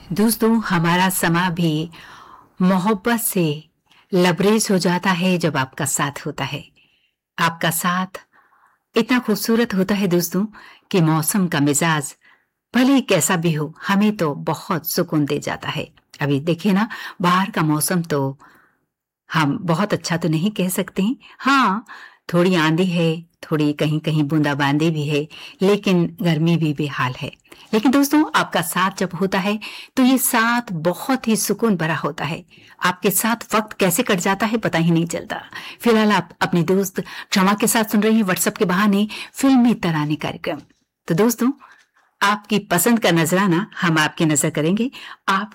दोस्तों, हमारा समा भी मोहब्बत से लबरेज हो जाता है जब आपका साथ होता है। आपका साथ इतना खूबसूरत होता है दोस्तों कि मौसम का मिजाज भले ही कैसा भी हो, हमें तो बहुत सुकून दे जाता है। अभी देखिए ना, बाहर का मौसम तो हम बहुत अच्छा तो नहीं कह सकते हैं। हाँ, थोड़ी आंधी है, थोड़ी कहीं-कहीं बूंदाबांदी भी है, लेकिन गर्मी भी बेहाल है। लेकिन दोस्तों, आपका साथ जब होता है, तो ये साथ बहुत ही सुकून भरा होता है। आपके साथ वक़्त कैसे कट जाता है पता ही नहीं चलता। फिलहाल आप अपने दोस्त क्षमा के साथ सुन रहे हैं व्हाट्सएप के बहाने फिल्मी तराने कार्यक्रम। तो दोस्तों, आपकी पसंद का नजराना हम आपकी नजर करेंगे। आप